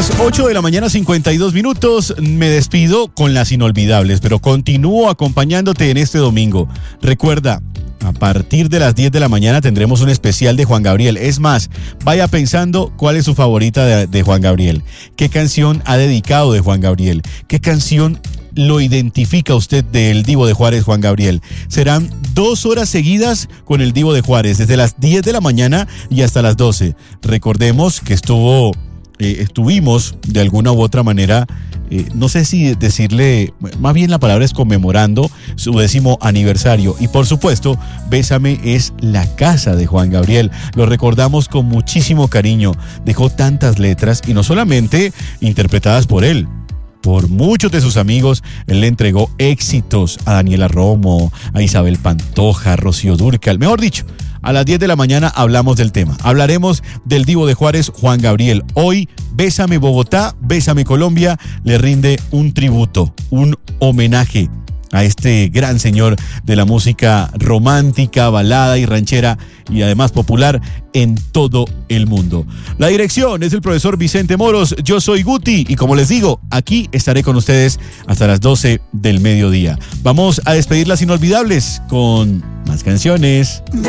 Las 8 de la mañana, 52 minutos. Me despido con las inolvidables, pero continúo acompañándote en este domingo. Recuerda, a partir de las 10 de la mañana tendremos un especial de Juan Gabriel. Es más, vaya pensando cuál es su favorita de Juan Gabriel. ¿Qué canción ha dedicado de Juan Gabriel? ¿Qué canción lo identifica usted del Divo de Juárez, Juan Gabriel? Serán 2 horas seguidas con el Divo de Juárez, desde las 10 de la mañana y hasta las 12. Recordemos que estuvimos de alguna u otra manera, no sé si decirle, más bien la palabra es conmemorando su 10º aniversario. Y por supuesto, Bésame es la casa de Juan Gabriel. Lo recordamos con muchísimo cariño. Dejó tantas letras y no solamente interpretadas por él. Por muchos de sus amigos, él le entregó éxitos a Daniela Romo, a Isabel Pantoja, a Rocío Dúrcal. Mejor dicho, a las 10 de la mañana hablamos del tema. Hablaremos del Divo de Juárez, Juan Gabriel. Hoy, Bésame Bogotá, Bésame Colombia, le rinde un tributo, un homenaje a este gran señor de la música romántica, balada y ranchera y además popular en todo el mundo. La dirección es el profesor Vicente Moros, yo soy Guti y como les digo, aquí estaré con ustedes hasta las 12 del mediodía. Vamos a despedir las inolvidables con más canciones.